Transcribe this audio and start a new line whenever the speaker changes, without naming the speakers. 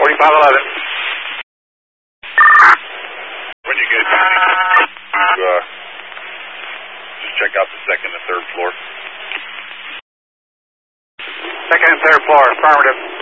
4511.
When you get to just check out the second and third floor.
Second and third floor, affirmative.